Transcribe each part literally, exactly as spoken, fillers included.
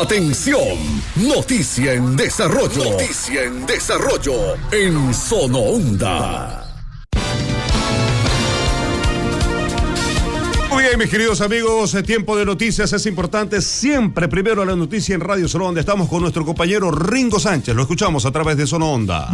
Atención, noticia en desarrollo. Noticia en desarrollo en Sonoonda. Muy bien, mis queridos amigos, tiempo de noticias es importante. Siempre primero la noticia en Radio Sonoonda. Estamos con nuestro compañero Ringo Sánchez. Lo escuchamos a través de Sonoonda.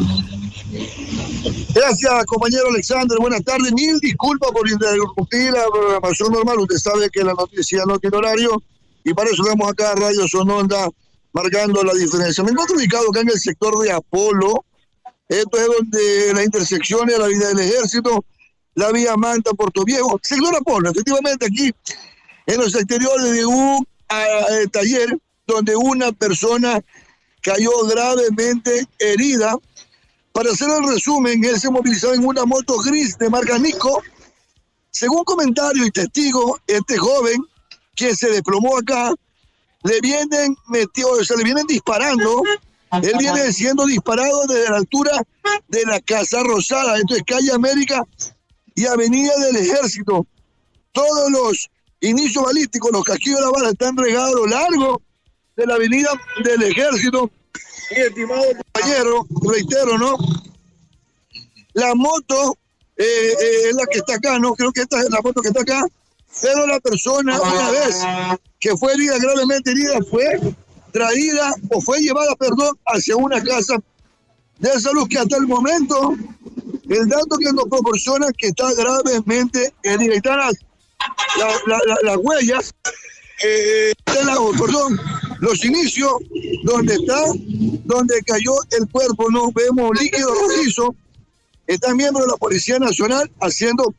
Gracias, compañero Alexander. Buenas tardes. Mil disculpas por interrumpir la programación normal. Usted sabe que la noticia no tiene horario y para eso estamos acá en Radio Sonoonda marcando la diferencia. Me encuentro ubicado acá en el sector de Apolo. Esto es donde la intersección de la Avenida del Ejército, la vía Manta, Puerto Viejo, sector Apolo, efectivamente aquí en los exteriores de un uh, taller donde una persona cayó gravemente herida. Para hacer el resumen, él se movilizaba en una moto gris de marca Nico. Según comentarios y testigos, este joven que se desplomó acá, le vienen metió, o sea, le vienen disparando. Él viene siendo disparado desde la altura de la Casa Rosada, esto es calle América y Avenida del Ejército. Todos los inicios balísticos, los casquillos de la bala están regados a lo largo de la Avenida del Ejército. Y estimado compañero, reitero, ¿no? La moto eh, eh, es la que está acá, ¿no? Creo que esta es la moto que está acá. Pero la persona, una vez que fue herida, gravemente herida, fue traída o fue llevada, perdón, hacia una casa de salud que hasta el momento el dato que nos proporciona que está gravemente herida. Están las, la, la, la, las huellas, eh, de la, perdón, los inicios, donde está, donde cayó el cuerpo, no vemos líquido rojizo. Están miembros de la Policía Nacional haciendo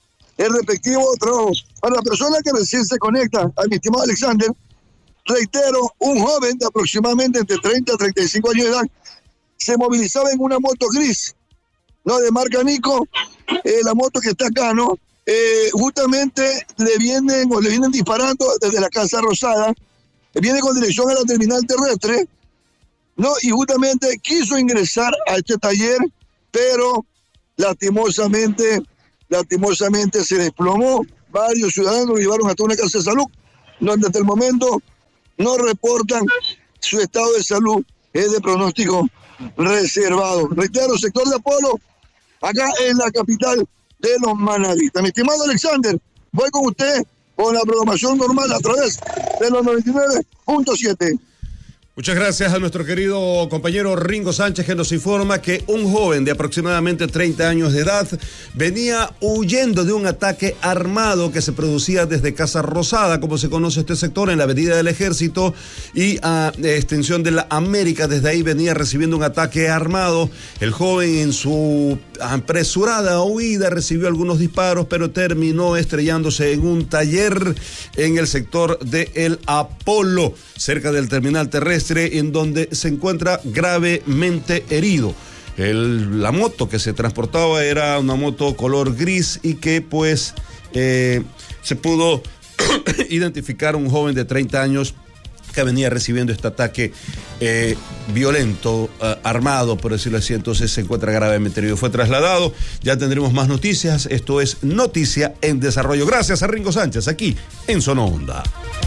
el respectivo trabajo. Para la persona que recién se conecta, a mi estimado Alexander, reitero, un joven de aproximadamente entre treinta y treinta y cinco años de edad se movilizaba en una moto gris, no de marca Nico, eh, la moto que está acá, ¿no? Eh, justamente le vienen o le vienen disparando desde la Casa Rosada, viene con dirección a la terminal terrestre, ¿no? Y justamente quiso ingresar a este taller, pero lastimosamente, lastimosamente se desplomó. Varios ciudadanos lo llevaron hasta una casa de salud, donde hasta el momento no reportan su estado de salud, es de pronóstico reservado. Reitero, sector de Apolo, acá en la capital de los manadistas. Mi estimado Alexander, voy con usted con la programación normal a través de los noventa y nueve punto siete. Muchas gracias a nuestro querido compañero Ringo Sánchez, que nos informa que un joven de aproximadamente treinta años de edad venía huyendo de un ataque armado que se producía desde Casa Rosada, como se conoce este sector, en la Avenida del Ejército y a extensión de la América. Desde ahí venía recibiendo un ataque armado. El joven, en su apresurada huida, recibió algunos disparos, pero terminó estrellándose en un taller en el sector de El Apolo, cerca del terminal terrestre, en donde se encuentra gravemente herido. El, la moto que se transportaba era una moto color gris y que pues eh, se pudo identificar un joven de treinta años que venía recibiendo este ataque eh, violento, uh, armado, por decirlo así. Entonces se encuentra gravemente herido. Fue trasladado. Ya tendremos más noticias. Esto es Noticia en Desarrollo. Gracias a Ringo Sánchez, aquí en Sonoonda.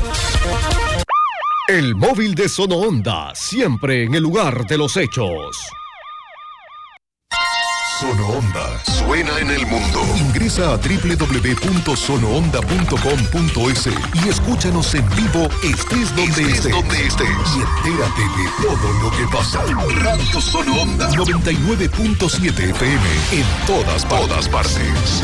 El móvil de Sonoonda, siempre en el lugar de los hechos. Sonoonda suena en el mundo. Ingresa a doble u doble u doble u punto sonoonda punto com punto es y escúchanos en vivo, estés donde estés, estés. Donde estés. Y entérate de todo lo que pasa. Radio Sonoonda noventa y nueve punto siete F M en todas, todas partes.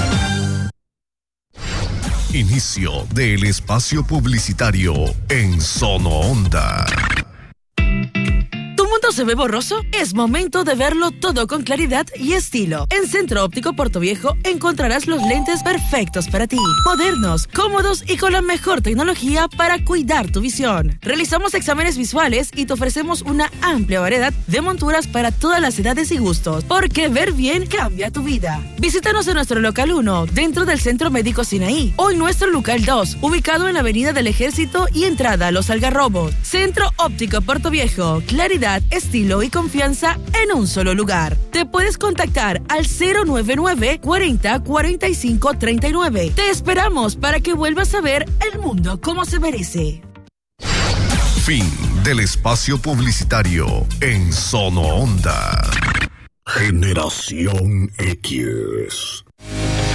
Inicio del espacio publicitario en Sonoonda. ¿Tu mundo se ve borroso? Es momento de verlo todo con claridad y estilo. En Centro Óptico Puerto Viejo encontrarás los lentes perfectos para ti. Modernos, cómodos y con la mejor tecnología para cuidar tu visión. Realizamos exámenes visuales y te ofrecemos una amplia variedad de monturas para todas las edades y gustos. Porque ver bien cambia tu vida. Visítanos en nuestro local uno, dentro del Centro Médico Sinaí, o en nuestro local dos, ubicado en la Avenida del Ejército y entrada a Los Algarrobos. Centro Óptico Puerto Viejo, claridad, estilo y confianza en un solo lugar. Te puedes contactar al cero nueve nueve, cuarenta, cuarenta y cinco, treinta y nueve. Te esperamos para que vuelvas a ver el mundo como se merece. Fin del espacio publicitario en Sono Onda. Generación X.